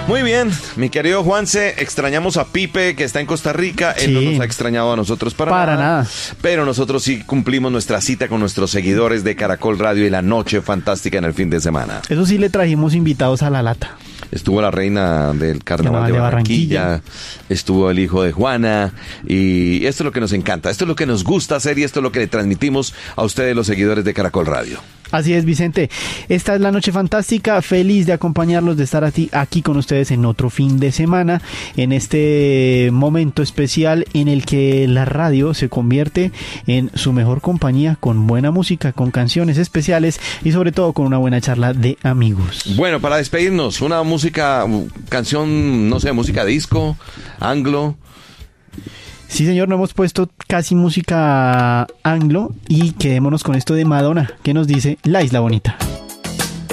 Muy bien, mi querido Juanse, extrañamos a Pipe, que está en Costa Rica. Él no nos ha extrañado a nosotros para nada. Pero nosotros sí cumplimos nuestra cita con nuestros seguidores de Caracol Radio y la noche fantástica en el fin de semana. Eso sí, le trajimos invitados a la lata. Estuvo la reina del Carnaval de Barranquilla, estuvo el hijo de Juana, y esto es lo que nos encanta, esto es lo que nos gusta hacer y esto es lo que le transmitimos a ustedes, los seguidores de Caracol Radio. Así es, Vicente. Esta es la noche fantástica. Feliz de acompañarlos, de estar aquí con ustedes en otro fin de semana, en este momento especial en el que la radio se convierte en su mejor compañía, con buena música, con canciones especiales y sobre todo con una buena charla de amigos. Bueno, para despedirnos, una canción, no sé, música disco, anglo. Sí, señor, no hemos puesto casi música anglo y quedémonos con esto de Madonna, que nos dice La Isla Bonita.